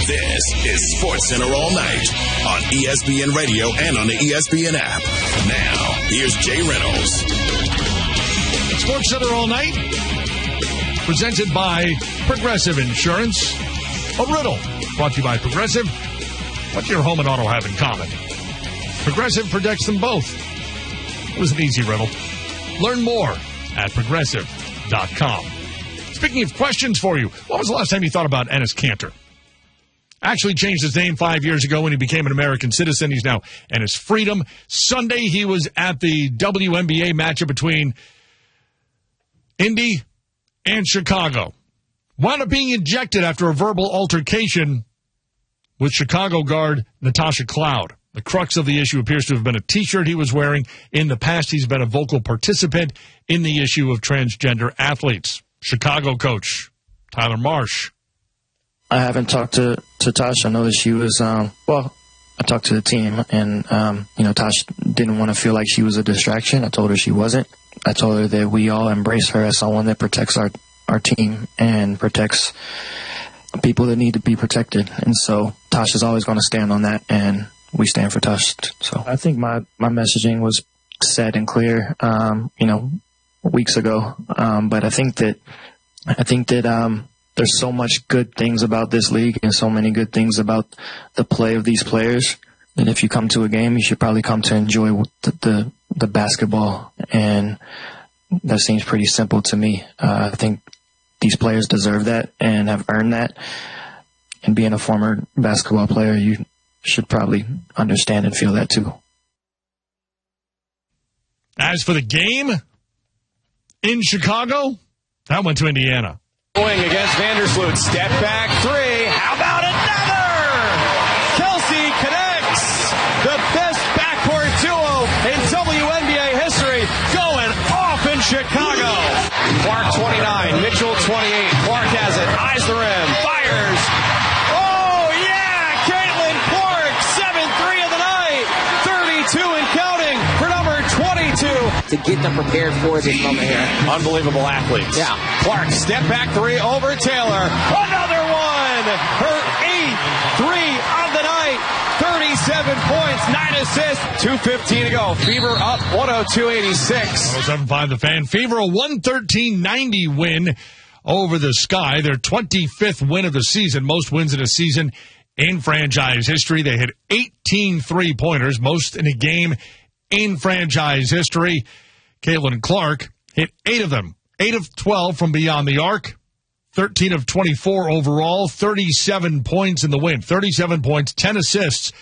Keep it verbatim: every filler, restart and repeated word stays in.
This is Sports Center all night on E S P N Radio and on the E S P N app. Now, here's Jay Reynolds. Sports Center all night, presented by Progressive Insurance. A riddle brought to you by Progressive. What do your home and auto have in common? Progressive protects them both. It was an easy riddle. Learn more at progressive dot com. Speaking of questions for you, when was the last time you thought about Enes Kanter? Actually changed his name five years ago when he became an American citizen. He's now Enes Freedom. Sunday, he was at the W N B A matchup between Indy and Chicago. Wound up being ejected after a verbal altercation with Chicago guard Natasha Cloud. The crux of the issue appears to have been a T-shirt he was wearing. In the past, he's been a vocal participant in the issue of transgender athletes. Chicago coach Tyler Marsh. I haven't talked to, to Tosh. I know that she was, um, well, I talked to the team, and, um, you know, Tosh didn't want to feel like she was a distraction. I told her she wasn't. I told her that we all embrace her as someone that protects our, our team and protects people that need to be protected. And so Tosh is always going to stand on that, and we stand for Tosh. So I think my, my messaging was set and clear, um, you know, weeks ago. Um, but I think that, I think that, um, there's so much good things about this league and so many good things about the play of these players that if you come to a game, you should probably come to enjoy the, the, the basketball. And that seems pretty simple to me. Uh, I think these players deserve that and have earned that. And being a former basketball player, you should probably understand and feel that too. As for the game in Chicago, that went to Indiana. Going against Vandersloot. Step back three. How about another? Kelsey connects. The best backcourt duo in W N B A history going off in Chicago. Clark twenty-nine. Mitchell twenty-eight. Clark has it. Eyes the rim. Fires. Oh, yeah. Caitlin Clark. seven three of the night. thirty-two and counting for number twenty-two. To get them prepared for this moment here. Unbelievable athletes. Yeah. Clark, step back three over Taylor. Another one. Her eighth three of the night. thirty-seven points, nine assists. two fifteen to go. Fever up one oh two eighty-six. oh seven five The Fan. Fever a one thirteen ninety win over the Sky. Their twenty-fifth win of the season. Most wins in a season in franchise history. They hit eighteen three-pointers, most in a game in franchise history. Caitlin Clark hit eight of them. eight of twelve from beyond the arc. thirteen of twenty-four overall. thirty-seven points in the win. thirty-seven points, ten assists.